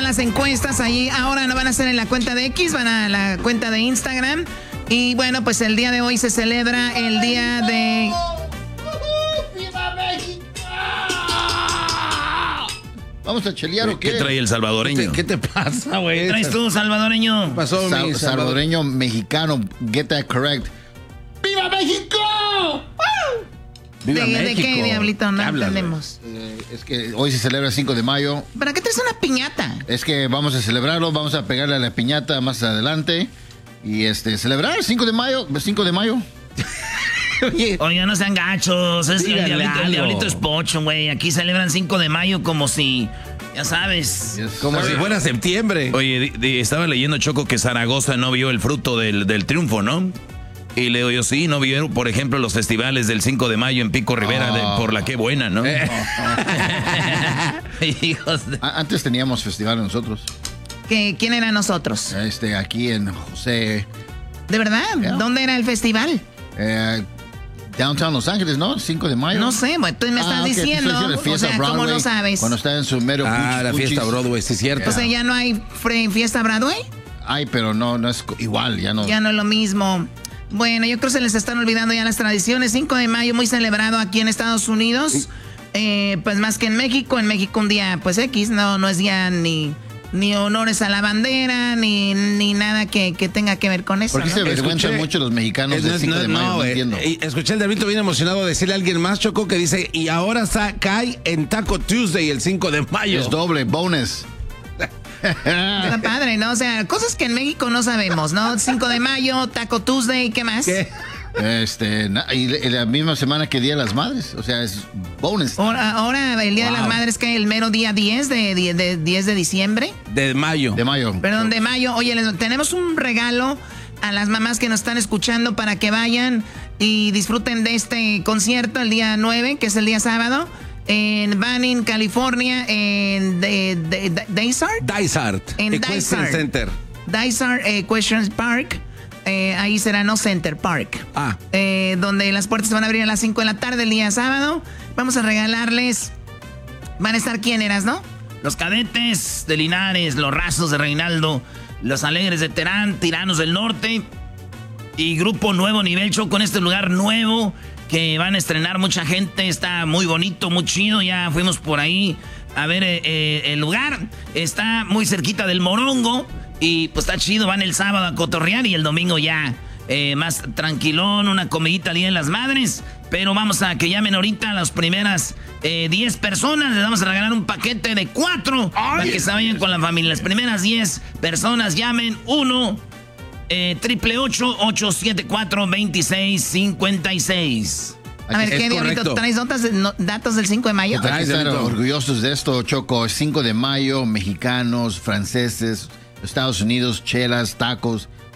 las encuestas ahí. Ahora no van a ser en la cuenta de X, van a la cuenta de Instagram. Y bueno, pues el día de hoy se celebra el día de... ¡Viva México! ¿Vamos a chelear o qué? ¿Qué trae el salvadoreño? ¿Qué te pasa, güey? ¿Qué traes tú, salvadoreño? ¿Qué pasó, mi Salvadoreño mexicano. Get that correct. ¡Viva México! ¡Viva ¿De México! qué, Diablito? No ¿Qué hablas, entendemos. Es que hoy se celebra el 5 de mayo. ¿Para qué traes una piñata? Es que vamos a celebrarlo, vamos a pegarle a la piñata más adelante. Y celebrar el 5 de mayo. 5 de mayo. Oigan, no sean gachos. El diablito es pocho, güey. Aquí celebran 5 de mayo como si... Ya sabes. Como si fuera septiembre. Oye, estaba leyendo, Choco, que Zaragoza no vio el fruto del triunfo, ¿no? Y le digo yo, sí, no vieron, por ejemplo, los festivales del 5 de mayo en Pico Rivera, por la qué buena, ¿no? Hijos de... Antes teníamos festival nosotros. ¿Quién eran nosotros? Aquí en José. ¿De verdad? Yeah. ¿Dónde era el festival? Downtown Los Ángeles, ¿no? 5 de mayo. No sé, bueno, tú me estás diciendo. O sea, ¿cómo lo sabes? Cuando está en su mero la fiesta Broadway, sí es cierto. O sea, ¿ya no hay fiesta Broadway? Hay, pero no es igual, ya no. Ya no es lo mismo. Bueno, yo creo que se les están olvidando ya las tradiciones. 5 de mayo, muy celebrado aquí en Estados Unidos. Pues más que en México. En México un día, pues X, no es día ni honores a la bandera, ni nada que tenga que ver con eso. Porque se avergüenzan mucho los mexicanos del 5 de mayo, no entiendo. Escuché el Diablito bien emocionado decirle a alguien más, Choco, que dice, y ahora cae en Taco Tuesday el 5 de mayo. Es doble, bonus. Está padre, ¿no? O sea, cosas que en México no sabemos, ¿no? 5 de mayo, Taco Tuesday, ¿qué más? ¿Qué? Y la misma semana que Día de las Madres, o sea, es bonus. Ahora el Día de las Madres, que el mero día 10 de diciembre. De mayo. De mayo. Perdón, de mayo. Oye, tenemos un regalo a las mamás que nos están escuchando para que vayan y disfruten de este concierto el día 9, que es el día sábado, en Banning, California, en Dysart. En Equestrian Center. Dysart Equestrian Park. Ahí será No Center Park. Donde las puertas se van a abrir a las 5 de la tarde el día sábado. Vamos a regalarles... Van a estar quién eras, ¿no? Los Cadetes de Linares, los Rasos de Reinaldo, los Alegres de Terán, Tiranos del Norte y Grupo Nuevo Nivel Show con este lugar nuevo que van a estrenar mucha gente. Está muy bonito, muy chido. Ya fuimos por ahí a ver el lugar. Está muy cerquita del Morongo. Y pues está chido, van el sábado a cotorrear y el domingo ya más tranquilón, una comidita al Día de las Madres. Pero vamos a que llamen ahorita a las primeras 10 personas. Les vamos a regalar un paquete de 4 para que se vayan con la familia. Las primeras 10 personas llamen 1-888-874-2656. A ver, ¿qué, Diablito? ¿Traes datos del 5 de mayo? Hay que estar orgullosos de esto, Choco. 5 de mayo, mexicanos, franceses, Estados Unidos, chelas, tacos.